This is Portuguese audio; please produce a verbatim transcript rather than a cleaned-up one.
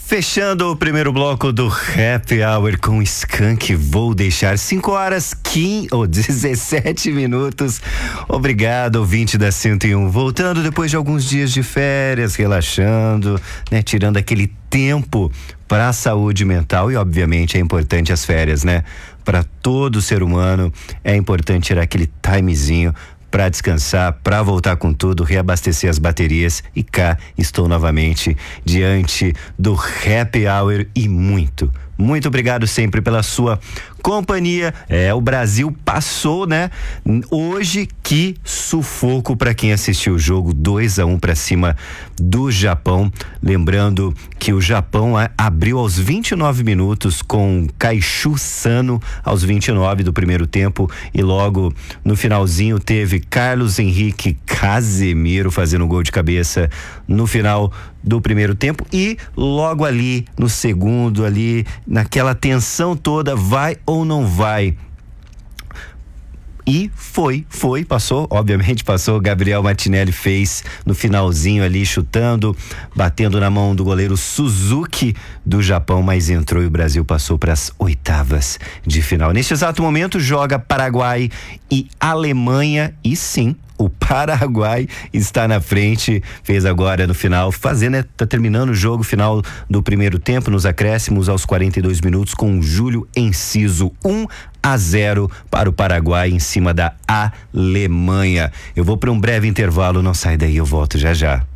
Fechando o primeiro bloco do Happy Hour com Skank, vou deixar cinco horas, quinze ou dezessete minutos. Obrigado, ouvinte da cento e um. Voltando depois de alguns dias de férias, relaxando, né? Tirando aquele tempo para a saúde mental e, obviamente, é importante as férias, né? Para todo ser humano é importante tirar aquele timezinho para descansar, para voltar com tudo, reabastecer as baterias. E cá estou novamente diante do Happy Hour e muito, muito obrigado sempre pela sua companhia. É, o Brasil passou, né? Hoje, que sufoco para quem assistiu o jogo, dois a um para cima do Japão. Lembrando que o Japão a, abriu aos vinte e nove minutos com Kaishu Sano aos vinte e nove do primeiro tempo, e logo no finalzinho teve Carlos Henrique Casemiro fazendo um gol de cabeça no final do primeiro tempo, e logo ali no segundo, ali naquela tensão toda, vai ou não vai? E foi, foi, passou, obviamente passou. Gabriel Martinelli fez no finalzinho ali, chutando, batendo na mão do goleiro Suzuki do Japão, mas entrou e o Brasil passou para as oitavas de final. Neste exato momento joga Paraguai e Alemanha, e sim, o Paraguai está na frente, fez agora no final, fazendo, né? Tá terminando o jogo, final do primeiro tempo, nos acréscimos aos quarenta e dois minutos, com o Júlio Enciso, um a zero para o Paraguai em cima da Alemanha. Eu vou para um breve intervalo, não sai daí, eu volto já já.